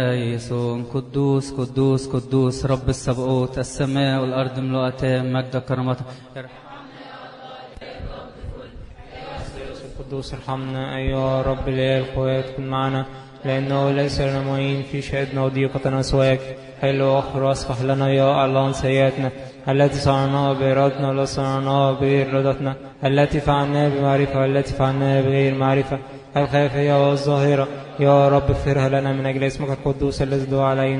يسوع قدوس قدوس قدوس رب السبقوت، السماء والأرض ملؤتان مجد كرامته. القدوس ارحمنا أيها رب الإله القوات، كن معنا لأنه ليس لنا معين في شهدنا وضيقتنا سواك. حل وأخر واصفح لنا يا الله عن سيئاتنا التي صنعناها بإرادتنا ولا صنعناها بغير إرادتنا، التي فعلناها بمعرفة والتي فعلناها بغير معرفة، الخافية والظاهرة. يا رب اغفرها لنا من أجل اسمك القدوس الذي دعا علينا.